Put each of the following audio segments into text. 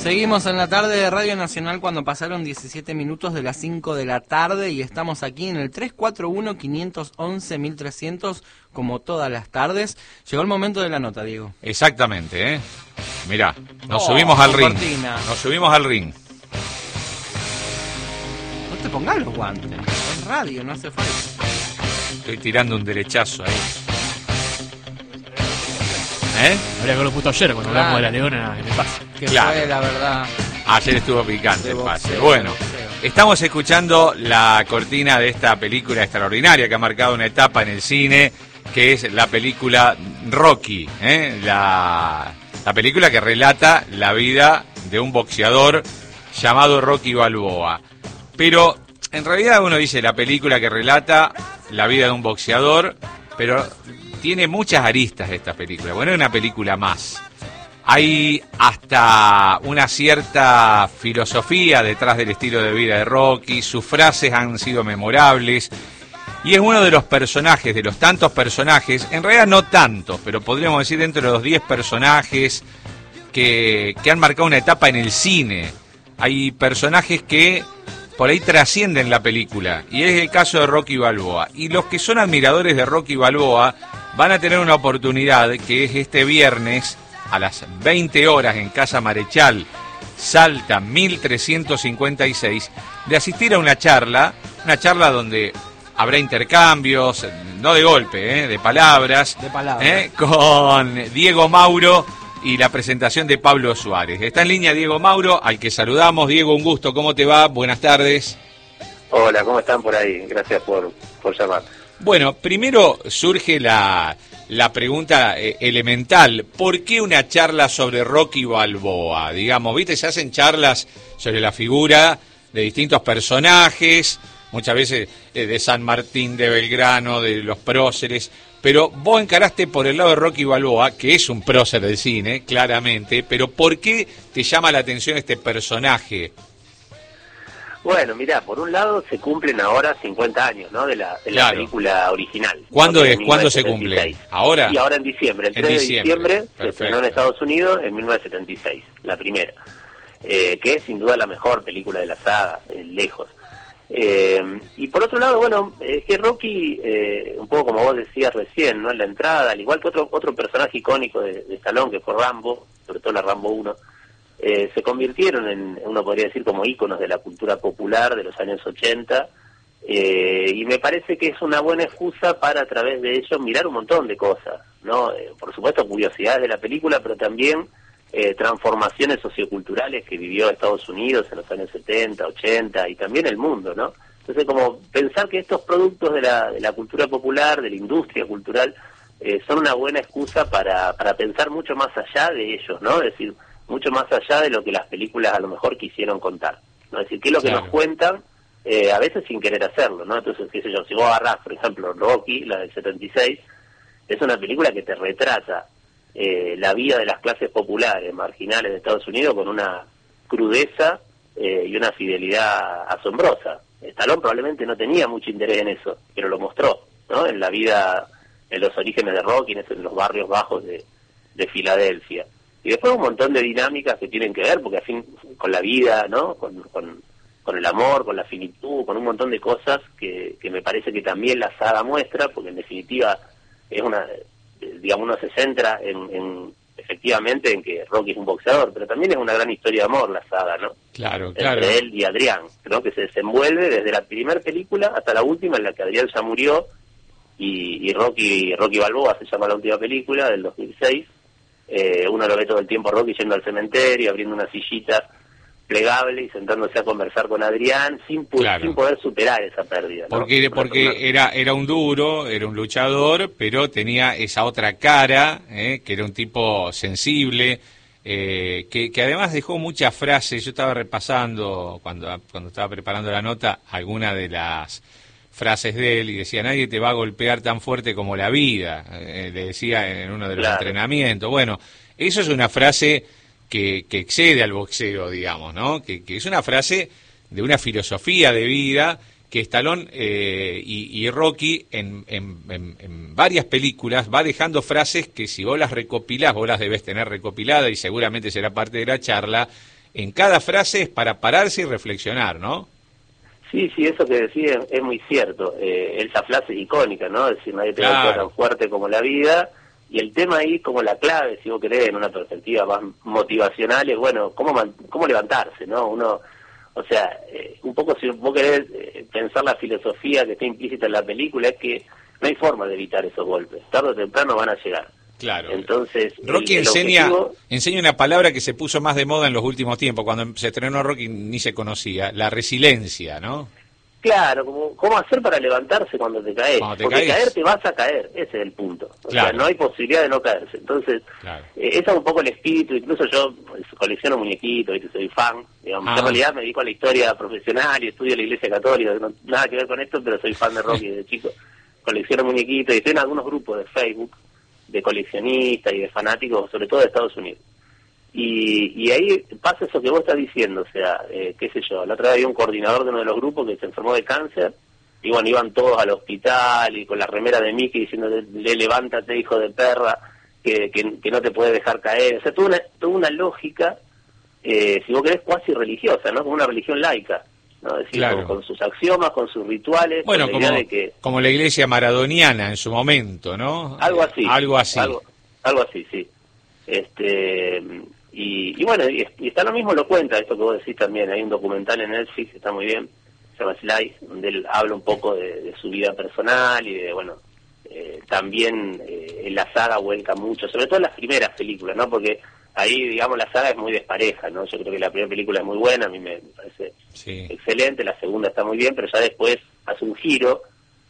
Seguimos en la tarde de Radio Nacional cuando pasaron 17 minutos de las 5 de la tarde y estamos aquí en el 341-511-1300 como todas las tardes. Llegó el momento de la nota, Diego. Exactamente, ¿eh? Mirá, nos subimos al ring. Cortina. Nos subimos al ring. No te pongas los guantes, es radio, no hace falta. Estoy tirando un derechazo ahí. Habría que haberlo puesto ayer cuando hablamos de la Leona en el pase. Que Claro. fue, la verdad, Ayer estuvo picante de el pase. boxeo, Bueno, de boxeo. estamos escuchando la cortina de esta película extraordinaria que ha marcado una etapa en el cine, que es la película Rocky, la película que relata la vida de un boxeador llamado Rocky Balboa. Pero en realidad uno dice la película que relata la vida de un boxeador, pero tiene muchas aristas esta película. Bueno, es una película más. Hay hasta una cierta filosofía detrás del estilo de vida de Rocky, sus frases han sido memorables, y es uno de los personajes, de los tantos personajes, en realidad no tantos, pero podríamos decir dentro de los 10 personajes que han marcado una etapa en el cine. Hay personajes que por ahí trascienden la película, y es el caso de Rocky Balboa. Y los que son admiradores de Rocky Balboa van a tener una oportunidad, que es este viernes a las 20 horas en Casa Marechal, Salta 1356, de asistir a una charla donde habrá intercambios, no de golpe, de palabras, con Diego Mauro y la presentación de Pablo Suárez. Está en línea Diego Mauro, al que saludamos. Diego, un gusto, ¿cómo te va? Buenas tardes. Hola, ¿cómo están por ahí? Gracias por llamar. Bueno, primero surge la pregunta elemental, ¿por qué una charla sobre Rocky Balboa? Digamos, ¿viste? Se hacen charlas sobre la figura de distintos personajes, muchas veces de San Martín, de Belgrano, de los próceres, pero vos encaraste por el lado de Rocky Balboa, que es un prócer del cine, claramente, pero ¿por qué te llama la atención este personaje? Bueno, mirá, por un lado se cumplen ahora 50 años, ¿no? De la Claro. película original. ¿Cuándo ¿no? es? ¿Cuándo se 1976. cumple? ¿Ahora? Y ahora en diciembre, el 3 de diciembre, se Perfecto. estrenó en Estados Unidos en 1976, la primera. Que es sin duda la mejor película de la saga, lejos. Y por otro lado, bueno, es que Rocky, un poco como vos decías recién, ¿no? En la entrada, al igual que otro personaje icónico de Stallone, que fue Rambo, sobre todo la Rambo 1, se convirtieron en, uno podría decir, como íconos de la cultura popular de los años 80, y me parece que es una buena excusa para, a través de ellos, mirar un montón de cosas, ¿no? Por supuesto, curiosidades de la película, pero también transformaciones socioculturales que vivió Estados Unidos en los años 70, 80, y también el mundo, ¿no? Entonces, como pensar que estos productos de la cultura popular, de la industria cultural, son una buena excusa para pensar mucho más allá de ellos, ¿no? Es decir, mucho más allá de lo que las películas a lo mejor quisieron contar, ¿no? Es decir, qué es lo que Claro. nos cuentan, a veces sin querer hacerlo, ¿no? Entonces, qué sé yo, si vos agarrás, por ejemplo, Rocky, la del 76, es una película que te retrata la vida de las clases populares, marginales de Estados Unidos, con una crudeza y una fidelidad asombrosa. Stallone probablemente no tenía mucho interés en eso, pero lo mostró, ¿no? En la vida, en los orígenes de Rocky, en los barrios bajos de Filadelfia. Y después un montón de dinámicas que tienen que ver, porque al fin, con la vida, ¿no? Con el amor, con la finitud, con un montón de cosas que me parece que también la saga muestra, porque en definitiva es digamos, uno se centra efectivamente en que Rocky es un boxeador, pero también es una gran historia de amor la saga, ¿no? Claro. Entre él y Adrián, ¿no? Que se desenvuelve desde la primera película hasta la última, en la que Adrián ya murió, y Rocky Balboa se llama la última película, del 2006. Uno lo ve todo el tiempo a Rocky yendo al cementerio, abriendo una sillita plegable y sentándose a conversar con Adrián sin poder superar esa pérdida, ¿no? Porque era un duro, era un luchador, pero tenía esa otra cara, que era un tipo sensible, que además dejó muchas frases. Yo estaba repasando cuando estaba preparando la nota algunas de las frases de él y decía: nadie te va a golpear tan fuerte como la vida, le decía en uno de los entrenamientos. Bueno, eso es una frase que excede al boxeo, digamos, ¿no? Que es una frase de una filosofía de vida que Stallone y Rocky en varias películas va dejando frases que, si vos las recopilás, vos las debés tener recopiladas y seguramente será parte de la charla, en cada frase es para pararse y reflexionar, ¿no? Sí, eso que decís es muy cierto. Esa frase es icónica, ¿no? Es decir, nadie te golpea tan fuerte como la vida. Y el tema ahí, como la clave, si vos querés, en una perspectiva más motivacional, es, bueno, cómo levantarse, ¿no? Uno, o sea, un poco si vos querés pensar la filosofía que está implícita en la película, es que no hay forma de evitar esos golpes. Tarde o temprano van a llegar. Claro. Entonces, Rocky enseña una palabra que se puso más de moda en los últimos tiempos. Cuando se estrenó Rocky ni se conocía, la resiliencia, ¿no? Claro, cómo hacer para levantarse cuando te caes. Porque caer te vas a caer, ese es el punto. O sea, no hay posibilidad de no caerse. Entonces, ese es un poco el espíritu. Incluso yo colecciono muñequitos, ¿viste? Soy fan. Digamos. En realidad me dedico a la historia profesional y estudio la Iglesia Católica. No, nada que ver con esto, pero soy fan de Rocky desde chico. Colecciono muñequitos y estoy en algunos grupos de Facebook de coleccionistas y de fanáticos, sobre todo de Estados Unidos. Y ahí pasa eso que vos estás diciendo, o sea, qué sé yo, la otra vez había un coordinador de uno de los grupos que se enfermó de cáncer, y bueno, iban todos al hospital y con la remera de Mickey diciéndole, levántate, hijo de perra, que no te puedes dejar caer. O sea, toda una lógica, si vos querés, cuasi religiosa, ¿no? Como una religión laica, ¿no? Es decir, con sus axiomas, con sus rituales. Bueno, con la idea de que, como la iglesia maradoniana en su momento, ¿no? Algo así. Algo así, sí. Y bueno, y está lo mismo, lo cuenta, esto que vos decís también. Hay un documental en Netflix que está muy bien, se llama Slice, donde él habla un poco de su vida personal y de, bueno, también en la saga vuelca mucho, sobre todo en las primeras películas, ¿no? Porque ahí, digamos, la saga es muy despareja, ¿no? Yo creo que la primera película es muy buena, a mí me parece excelente, la segunda está muy bien, pero ya después hace un giro.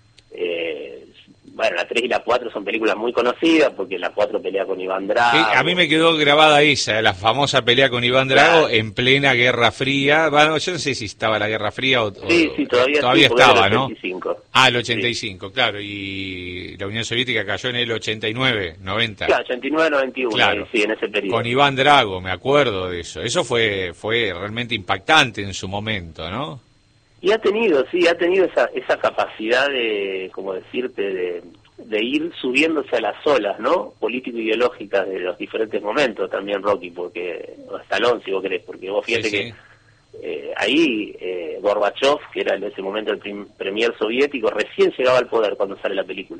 Bueno, la 3 y la 4 son películas muy conocidas, porque la 4 pelea con Iván Drago. Sí, a mí me quedó grabada esa, la famosa pelea con Iván Drago en plena Guerra Fría. Bueno, yo no sé si estaba la Guerra Fría o sí, todavía estaba, el 85. ¿No? Ah, el 85, claro, y la Unión Soviética cayó en el 89, 90. Claro, 89, 91, claro, sí, en ese periodo. Con Iván Drago, me acuerdo de eso. Eso fue realmente impactante en su momento, ¿no? Y ha tenido esa capacidad de, como decirte, de ir subiéndose a las olas, ¿no? Político-ideológicas de los diferentes momentos también, Rocky, porque, o Stallone, si vos querés, porque vos fíjate que ahí Gorbachev, que era en ese momento el premier soviético, recién llegaba al poder cuando sale la película.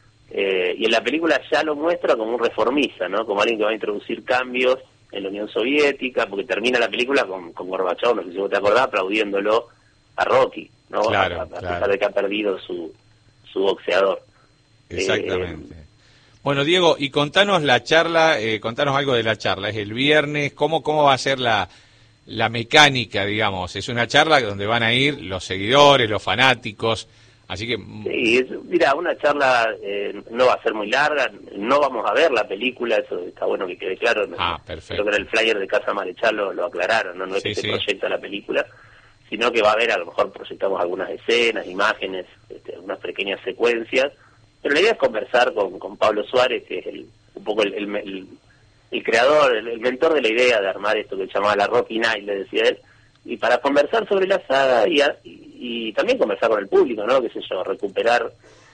Y en la película ya lo muestra como un reformista, ¿no? Como alguien que va a introducir cambios en la Unión Soviética, porque termina la película con Gorbachev, no sé si vos te acordás, aplaudiéndolo a Rocky, ¿no? Claro, a pesar de que ha perdido su boxeador. Exactamente. Bueno, Diego, y contanos la charla, contanos algo de la charla. Es el viernes, ¿cómo va a ser la mecánica, digamos? Es una charla donde van a ir los seguidores, los fanáticos, así que... Sí, mira, una charla no va a ser muy larga, no vamos a ver la película, eso está bueno que quede claro. Perfecto. Creo que en el flyer de Casa Marechal lo aclararon, no es que se proyecta la película, sino que va a haber, a lo mejor proyectamos algunas escenas, imágenes, unas pequeñas secuencias, pero la idea es conversar con Pablo Suárez, que es un poco el creador, el mentor de la idea de armar esto que se llamaba la Rocky Night, le decía él, y para conversar sobre la saga y también conversar con el público, ¿no? Qué sé yo, recuperar,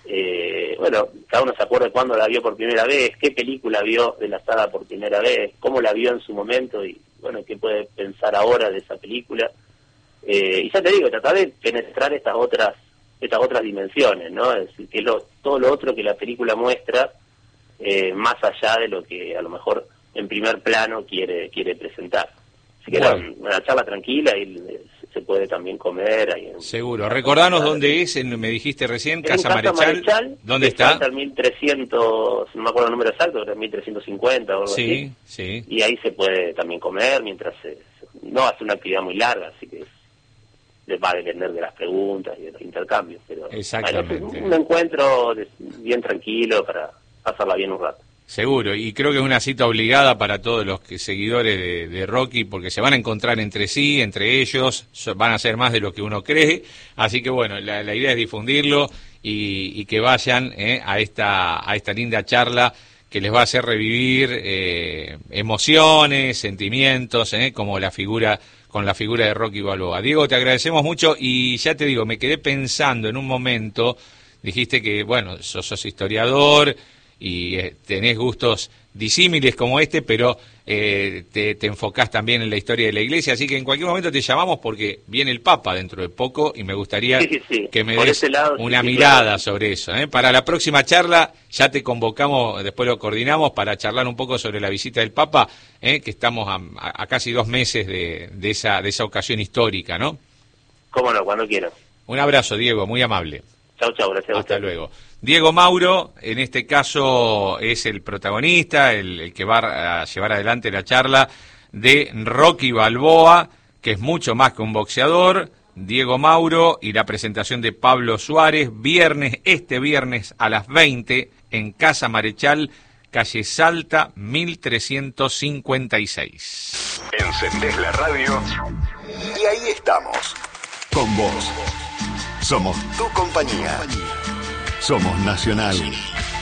bueno, cada uno se acuerda cuándo la vio por primera vez, qué película vio de la saga por primera vez, cómo la vio en su momento y, bueno, qué puede pensar ahora de esa película. Y ya te digo, tratar de penetrar estas otras dimensiones, ¿no? Es decir, que todo lo otro que la película muestra, más allá de lo que a lo mejor en primer plano quiere presentar. Así que era una charla tranquila y se puede también comer ahí. Seguro. Recordanos dónde es, me dijiste recién, Casa Marechal. ¿Dónde está? El 1300, no me acuerdo el número exacto, pero es 1350 o algo así. Sí. Y ahí se puede también comer mientras no hace una actividad muy larga, así que les va a depender de las preguntas y de los intercambios, pero exactamente. Es un encuentro bien tranquilo para pasarla bien un rato. Seguro, y creo que es una cita obligada para todos los seguidores de Rocky, porque se van a encontrar entre sí, entre ellos, van a ser más de lo que uno cree, así que bueno, la idea es difundirlo y que vayan a esta linda charla que les va a hacer revivir emociones, sentimientos, como con la figura de Rocky Balboa. Diego, te agradecemos mucho y ya te digo, me quedé pensando en un momento, dijiste que, bueno, sos historiador y tenés gustos disímiles como este, pero te enfocás también en la historia de la Iglesia, así que en cualquier momento te llamamos porque viene el Papa dentro de poco y me gustaría que me por des ese lado, una sí, mirada claro. sobre eso. Para la próxima charla ya te convocamos, después lo coordinamos para charlar un poco sobre la visita del Papa, que estamos a casi 2 meses de esa ocasión histórica, ¿no? Cómo no, cuando quieran. Un abrazo, Diego, muy amable. Chau, gracias. Hasta luego. Diego Mauro, en este caso, es el protagonista, el que va a llevar adelante la charla de Rocky Balboa, que es mucho más que un boxeador. Diego Mauro y la presentación de Pablo Suárez, este viernes a las 20 en Casa Marechal, calle Salta, 1356. Encendés la radio y ahí estamos, con vos. Somos tu compañía. Somos Nacional.